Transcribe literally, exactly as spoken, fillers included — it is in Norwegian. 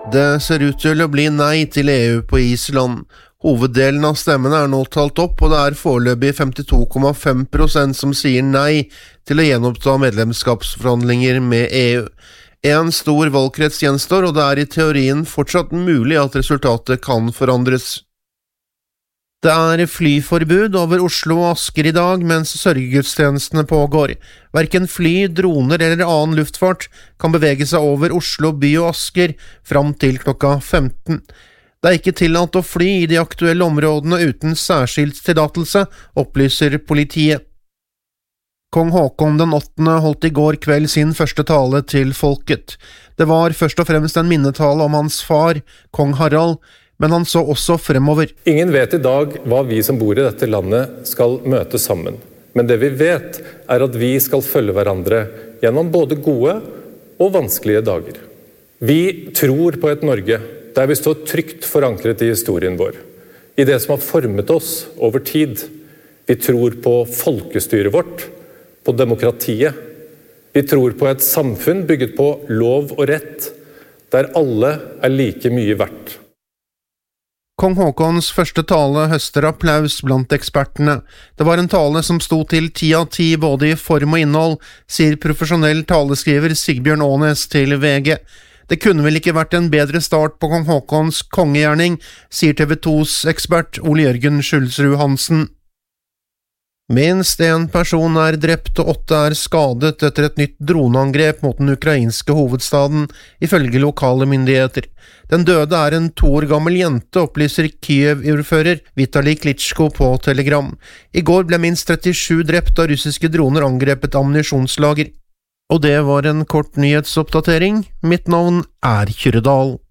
Det ser ut til å bli nei til E U på Island. Hoveddelen av stemmene er nå talt opp, og det er foreløpig femtito komma fem prosent som sier nei til å gjenoppta medlemskapsforhandlinger med E U. En stor valgkrets gjenstår, og det er i teorien fortsatt mulig at resultatet kan forandres. Det er flyforbud over Oslo og Asker i dag mens sørgegudstjenestene pågår. Hverken fly, droner eller annen luftfart kan bevege seg over Oslo by og Asker fram til klokka femten. Det er ikke tillatt å fly i de aktuelle områdene uten særskilt tillatelse, opplyser politiet. Kong Haakon den åttende holdt i går kveld sin første tale til folket. Det var først og fremst en minnetale om hans far, kong Harald, men han så også fremover. Ingen vet i dag hva vi som bor i dette landet skal møte sammen. Men det vi vet er at vi skal følge hverandre gjennom både gode og vanskelige dager. Vi tror på et Norge der vi står trygt forankret i historien vår, i det som har formet oss over tid. Vi tror på folkestyret vårt, på demokratiet. Vi tror på et samfunn bygget på lov og rett, der alle er like mye verdt. Kong Haakons første tale høster applaus blant ekspertene. Det var en tale som sto til ti av ti både i form og innhold, sier profesjonell taleskriver Sigbjørn Aanes til V G. Det kunne vel ikke vært en bedre start på kong Haakons kongegjerning, sier T V tos ekspert Ole Jørgen Skjulsrud Hansen. Minst en person er drept og åtte er skadet etter et nytt droneangrep mot den ukrainske hovedstaden, ifølge lokale myndigheter. Den døde er en to år gammel jente, opplyser Kyiv-ordfører Vitali Klitschko på Telegram. I går ble minst trettisju drept av russiske droner angrepet ammunisjonslager. Og det var en kort nyhetsoppdatering. Mitt navn er Kyrre Dahl.